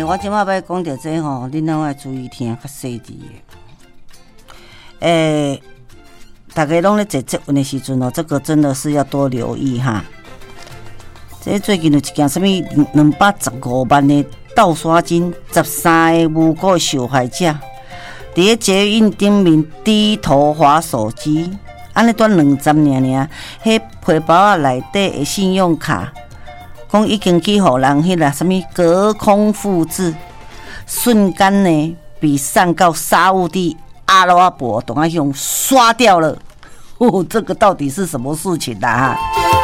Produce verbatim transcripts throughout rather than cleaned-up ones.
欸，我即摆要讲到这吼，恁拢爱注意听，较细致的。诶、欸，大家拢咧坐捷运的时阵哦，这个真的是要多留意哈。这最近有一件什么两百十五万的盗刷金，十三个无辜受害者，伫咧捷运顶面低头滑手机，安尼短两十尔尔，迄皮包啊内底的信用卡。讲已经去互人迄个什么隔空复制，瞬间呢比上告沙烏地阿拉伯董阿雄刷掉了。哦，这个到底是什么事情啊？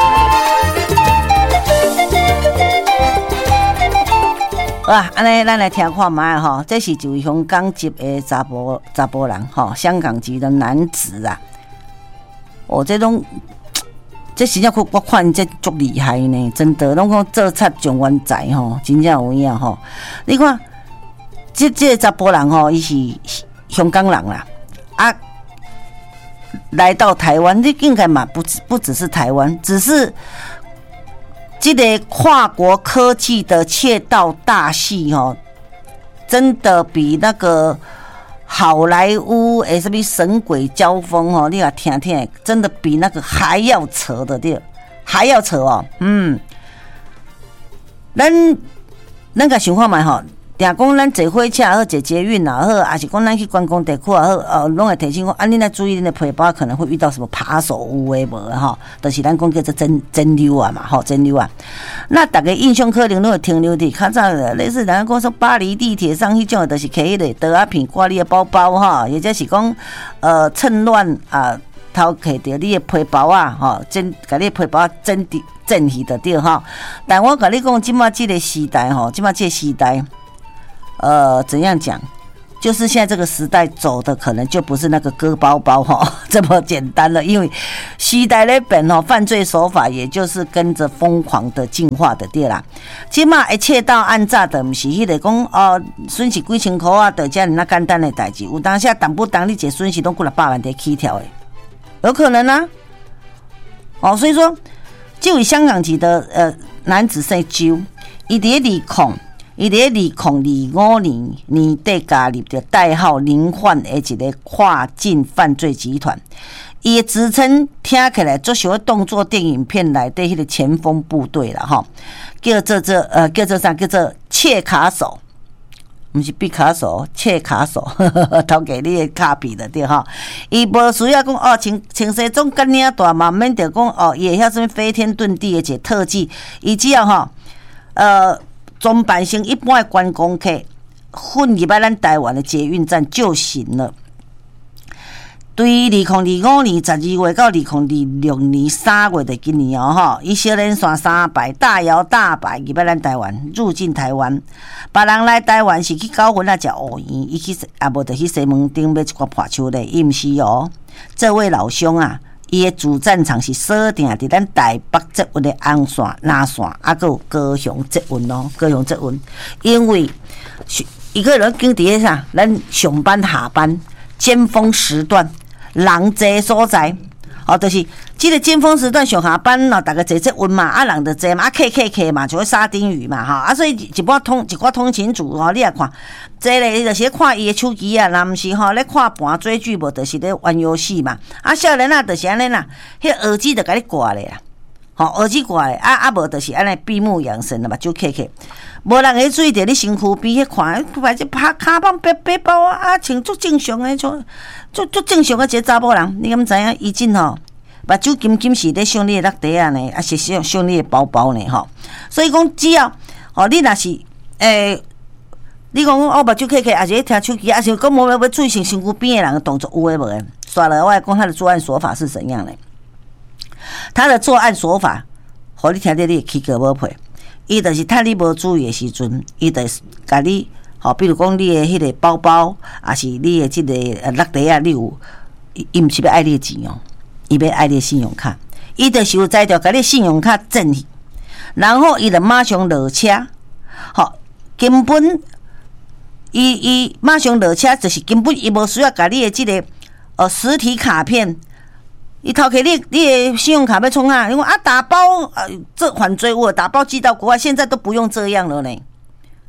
啊，安尼咱来听看卖吼，这是一位香港籍的查甫查甫人吼，香港籍的男子啊。哦，这种。这真正我看这足厉害呢，真的，拢讲做贼上元仔吼，真正有影吼。你看，这这查甫人吼，伊是香港人啦，啊，来到台湾，你应该嘛不不只是台湾，只是这个跨国科技的窃盗大戏吼，真的比那个。好莱坞诶，什么神鬼交锋哦，你来听听，真的比那个还要扯的对，还要扯哦。嗯，咱咱个想看卖吼，定讲咱坐火车或坐捷运啊，好，还是讲咱去观光地区啊，好，呃，拢会提醒讲，啊，你来注意你的皮包可能会遇到什么扒手有诶无吼，就是咱讲叫做真真溜啊嘛，吼，真溜啊。那大家印象可能都会停留伫较早类似咱讲说巴黎地铁上迄种，就是摕迄个刀啊片挂你的包包哈，或者是讲呃趁乱啊偷摕着你的皮包啊，吼，真甲你的皮包真的正去就对哈。但我甲你讲，即马即个时代吼，即马即个时代，呃，怎样讲？就是现在这个时代走的可能就不是那个割包包哈这么简单了，因为时代咧变吼，犯罪手法也就是跟着疯狂的进化的对啦。即马会窃盗暗诈的，不是迄个讲哦损失几千块啊，就这样那简单的代志。有当下当不当你这损失都过了百万的起跳的，有可能啊。哦，所以说这位香港籍的呃男子姓周，伊伫咧利控。伊伫二零二五年年底加入的代号林焕的一个跨境犯罪集团，伊的职称听起来做像动作电影片内底迄个前锋部队啦吼，叫做这呃叫做啥叫做切卡手，不是毕卡手，切卡手，偷给你的卡片的对吼。伊无需要讲哦，穿穿西装干领大嘛，免得讲哦，伊会晓什么飞天遁地的一个特技，伊只要吼呃。装扮成一般的观光客，混入来咱台湾的捷运站就行了。对于二零二五年十二月到二零二六年三月的今年哦，哈，伊小连续三摆大摇大摆入来咱台湾，入境台湾。别人来台湾是去搞婚啊，食乌圆，伊去啊无就去西门町买一寡破手嘞，伊毋是哦。这位老兄啊。伊的主战场是锁定伫咱台北捷运的红线、蓝线，啊，还有高雄捷运咯，高雄捷运，因为一个人经伫咧啥，咱上班下班尖峰时段，人济所在，哦，就是即个尖峰时段上下班咯，大家坐捷运嘛，啊，人就济嘛，啊，客客客嘛，就会沙丁鱼嘛，哈，啊，所以一般通一寡通勤族吼，你来看。这个就是咧看伊的手机啊，若毋是吼咧看盘追剧，无就是咧玩游戏嘛。啊，少年啊，就是安尼啦，迄耳机就甲你挂咧啦，吼耳机挂咧，啊啊无就是安尼闭目养神啦嘛，就客客，无人会注意着你身躯边迄看，或者拍卡棒背背包啊，啊穿足正常诶，足足足正常诶一个查某人，你敢知影？伊真吼，目睭金金是咧上你诶落地啊呢，啊是上上你诶包包呢吼。所以讲，只要吼你若是诶。欸你讲我目睭开开，还是听手机，还是讲无要注意身身躯边的人的动作有诶无诶？刷了我来讲他的作案手法是怎样的？他的作案手法，互你听到你起个无配，伊就是趁你无注意的时阵，伊就是甲你，吼，比如讲你的迄个包包，还是你的即个落地啊，你有，伊毋是要爱你的钱哦，伊要爱你的信用卡，伊就是有在条甲你信用卡证去，然后伊就马上落车，吼，根本。伊伊马上落车，就是根本伊无需要甲你的即个呃实体卡片，伊偷摕你你的信用卡要创啊？你讲啊打包呃这犯罪我打包寄到国外，现在都不用这样了呢。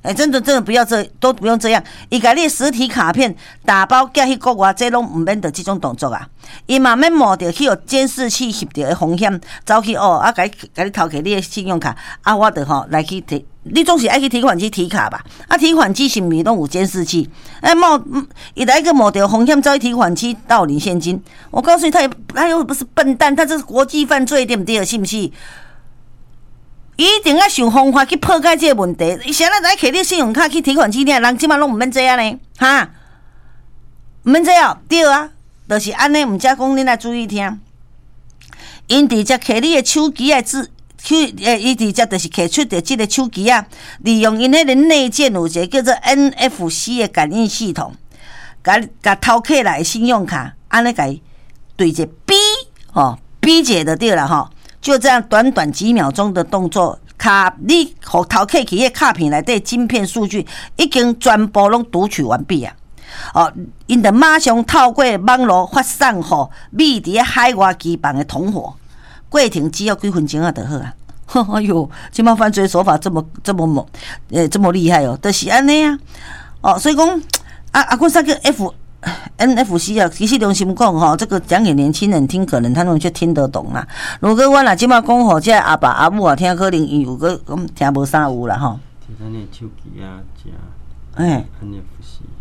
哎、欸，真的真的不要这都不用这样，伊甲你实体卡片打包寄去国外，这拢唔免得这种动作啊。伊嘛免冒着去有监视器翕着的风险，走去哦啊，甲甲你偷摕你的信用卡啊，我着吼来去提，你总是爱去提款机提卡吧？啊，提款机是毋是拢有监视器？哎、欸，冒伊来个冒着风险走去提款机盗领现金，我告诉你，他也他又不是笨蛋，他这是国际犯罪，对不对？是不是？一定要想方法去破解这个问题。伊谁来来摕你信用卡去提款机呢？人即马拢毋免这样呢，哈，毋免这样，对啊，就是安尼。毋则讲恁来注意听，因直接摕你的手机的字，去诶，伊直接就是摕出着即个手机啊，利用因迄个内建有一个叫做 N F C 的感应系统，甲甲偷客来的信用卡，安尼甲伊对一个 B 哦 B 解的对了吼。就这样，短短几秒钟的动作，卡你和偷客去迄卡片内底晶片数据已经全部拢读取完毕啊！哦，因得马上透过网络发送给秘伫海外机房的同伙，过程只要几分钟啊就好啊！哎呦，即马犯罪手法这么这么猛，诶、欸，这么厉害哦，就是安尼啊！哦，所以讲啊啊，我三个 F。N F C 啊，其实良心讲吼，这个讲给年轻人听，可能他们就听得懂啦。如果我若即马讲吼，这阿爸阿母啊听，可能伊有个讲听无啥有啦吼。 摕咱的手机啊，食。 哎 ，N F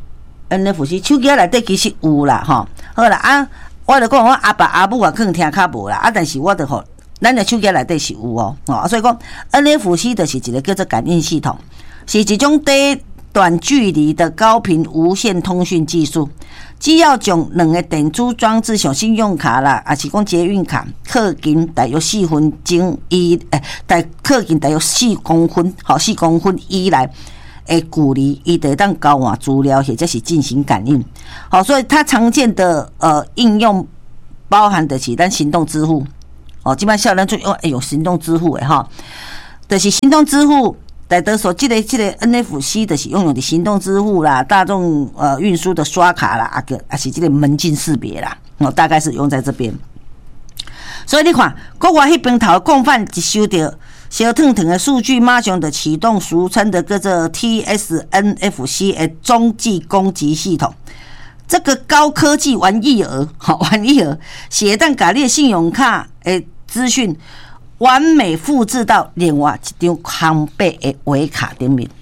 C。 N F C 手机内底其实有啦吼。好啦啊，我就讲我阿爸阿母啊可能听较无啦啊，但是我就吼，咱的手机内底是有哦。哦，所以讲 N F C 就是一个叫做感应系统，是一种低短距离的高频无线通讯技术。只要将两个电子装置，像信用卡啦，还是讲捷运卡，靠近大约四分钟以诶，大靠近大约四公分，好四公分以内诶距离，伊就当交换资料或者是进行感应。好，所以它常见的呃应用包含的是咱行动支付。哦，基本上咱就用哎有行动支付诶哈，就是行动支付。来得所，这个这个 N F C 的是用有的行动支付啦，大众呃运输的刷卡啦，啊个啊是这个门禁识别啦，哦大概是用在这边。所以你看，国外迄边头共犯一收到小腾腾的数据，马上就启动俗称的叫做 T S N F C 的中继攻击系统。这个高科技玩意儿，好玩意儿，写当把你的信用卡的资讯。完美复制到另外一张康贝的微卡顶面，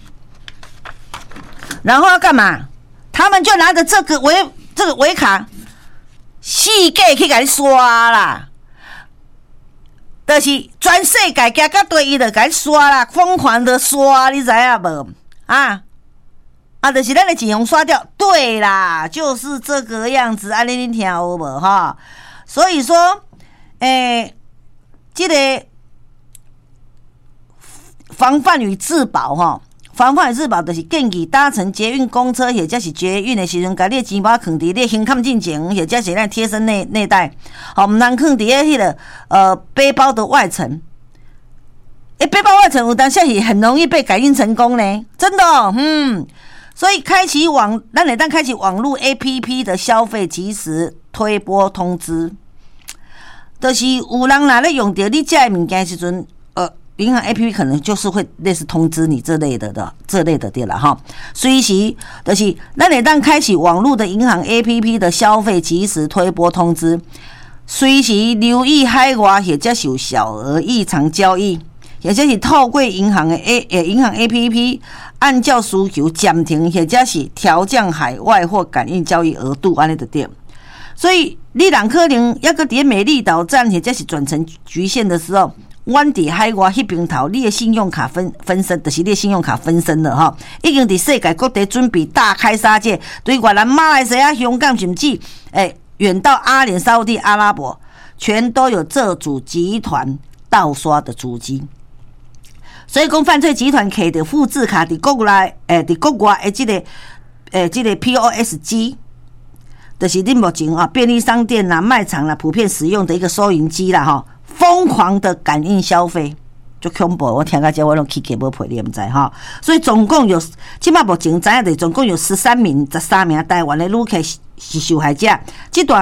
然后要干嘛？他们就拿着这个微这个微卡，四界去给你刷啦，就是全世界加加对伊就给你刷啦，疯狂的刷，你知影无？啊啊，就是咱的钱用刷掉，对啦，就是这个样子，安尼你听有无哈？所以说，诶、欸。这个防范与自保哈，防范与自保就是建议搭乘捷运、公车或者是捷运的时阵，把你的钱包放伫你胸坎进前，或者是咱贴身内内袋，好，唔通放伫迄个呃背包的外层。诶、欸，背包外层有当下也很容易被感应成功呢，真的、哦，嗯。所以开启网，咱会当开启网络 A P P 的消费即时推播通知。就是有人若咧用到你这物件时阵，呃，银行 A P P 可能就是会类似通知你这类的的这类的对了哈。随时就是咱会当开启网络的银行 A P P 的消费即时推播通知，随时留意海外或者是有小额异常交易，或者是透过银行的 A 呃银行 A P P 按照需求暂停或者是调降海外或感应交易额度，安尼就对。所以你人可能抑个伫美丽岛站或者是转乘局限的时候，阮伫海外迄边头，你的信用卡分分身，就是你的信用卡分身了哈，已经伫世界各地准备大开杀戒，对越南、马来西亚、香港甚至诶远到阿联沙烏地阿拉伯，全都有这组集团盗刷的足迹。所以讲，犯罪集团摕着复制卡伫国内诶，伫国外诶，即个诶，即个 P O S 机。就是你目前啊，便利商店啦、卖场啦，普遍使用的一个收银机啦，哈，疯狂的感应消费，就恐怖。我听到这我拢起鸡毛皮，你唔知哈。所以总共有，即马目前知影的总共有十三名、十三名台湾的旅客是受害者。这段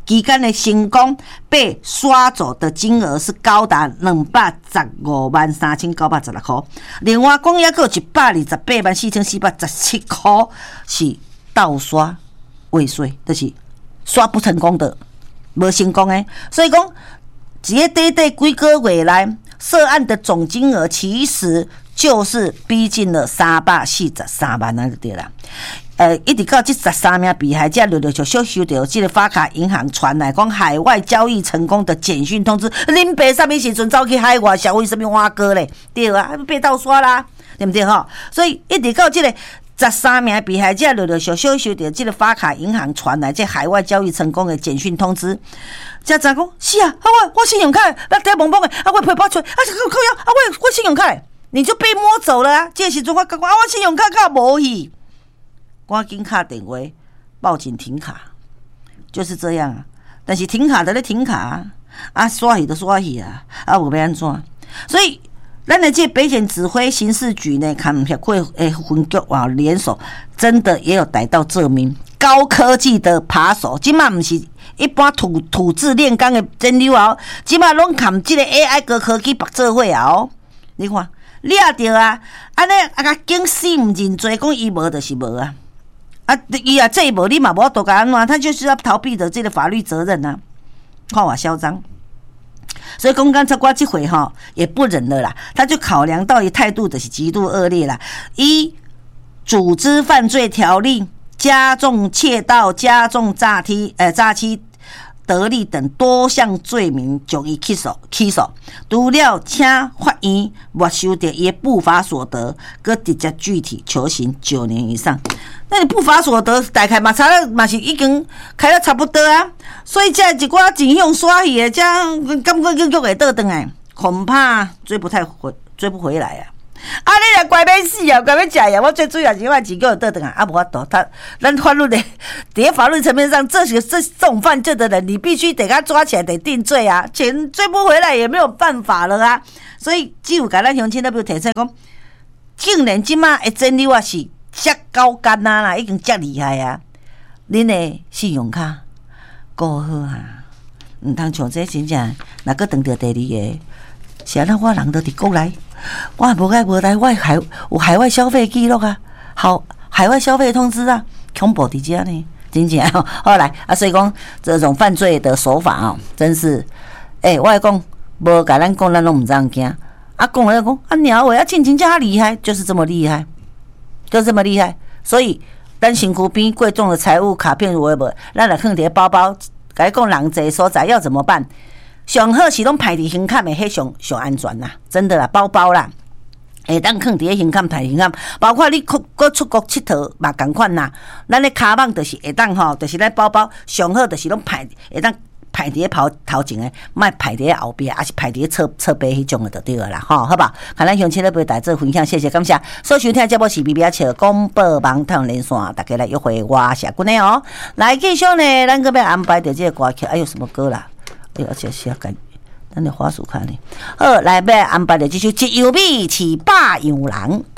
期间的成功被刷走的金额是高达两百十五万三千九百十六块。另外，讲也有一百二十八万四千四百十七块是盗刷未遂，就是刷不成功的，无成功的。所以讲，一个短短几个月来，涉案的总金额其实就是逼近了三百四十三万啊，就对了。呃，一直到这十三名被害者陆陆续续收到这个发卡银行传来讲海外交易成功的简讯通知，恁爸什么时阵走去海外消费什么花哥嘞？对啊，被盗刷啦，对不对吼？所以一直到这个十三名被害者陆陆续续收到这个发卡银行传来这海外交易成功的简讯通知，才知讲是啊，啊我我信用卡那在蒙蒙的，啊我赔包出来，啊靠呀，啊我我信用卡你就被摸走了啊！这时阵我讲啊我信用卡卡无去。赶紧打电话报警停卡，就是这样啊。但是停卡的咧停卡啊，啊刷去就刷去啊，啊无要安怎？所以咱的这北检指挥刑事局呢，看协会诶分局啊联手，真的也有逮到这名高科技的扒手。今嘛不是一般土土质炼钢的真溜啊，今嘛拢看这个 A I 高科技绑做伙啊哦。你看抓到啊，安尼啊甲警司唔认罪，讲伊无就是无啊。啊，伊啊，这无你嘛无多干安怎？他就是要逃避的这个法律责任啊！看我嚣张，所以公干这瓜这回哈也不忍了啦，他就考量到一态度的是极度恶劣啦，依组织犯罪条例加重窃盗、加重诈欺、呃诈欺得利等多项罪名，将伊起诉起诉。除了请法院没收到伊的不法所得，佮直接具体求刑九年以上。那你不法所得大概嘛差了嘛是已经开了差不多啊，所以这一寡钱用刷去的，这感觉又又会倒转来，恐怕追不太回追不回来啊！啊，你若怪要死啊，怪要食呀！我最主要是我钱叫倒转来，啊，无法度，他咱法律的，在法律层面上，这些这这种犯罪的人，你必须得他抓起来，得定罪啊，钱追不回来也没有办法了啊！所以只有甲咱乡亲那边提出讲，竟然即马的真理啊是。遮高干啊啦，已经遮厉害啊！恁的信用卡够好啊，毋通像这真正，若搁当着第二个，是安那我人都伫国内，我无该无来，我海有海外消费记录啊，好海外消费通知啊，恐怖伫遮呢，真正哦。后来啊，所以讲这种犯罪的手法哦，真是，诶、欸，我来讲，无甲咱讲，咱拢毋知影惊。啊，讲来讲，啊鸟尾啊，真真正厉害，就是这么厉害。就这么厉害，所以咱身躯边贵重的财物卡片有诶无，咱来放伫包包。甲你讲人侪所在要怎么办？上好是拢排伫胸坎的，迄上上安全啦，真的啦，包包啦，会当放伫胸坎排胸坎，包括你搁出国佚佗嘛共款啦。咱咧卡网就是会当吼，就是咱包包上好就是拢排会当。排伫头头前诶，莫排伫后边，还是排伫侧侧背迄种诶，就对了啦，吼，好吧？看咱乡亲咧陪大家分享，谢谢感谢。所收听的节目是 B B A 笑广播网台连线，大家来约会我下君的哦。来继续呢，咱个要安排着这个歌曲，哎呦什么歌啦？哎呦，这是要改，咱的花束看呢。好，来要安排着这首《一油米饲百样人》。